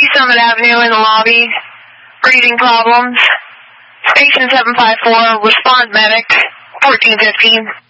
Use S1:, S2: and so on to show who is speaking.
S1: East Summit Avenue in the lobby. Breathing problems. Station 754, respond medic, 1415.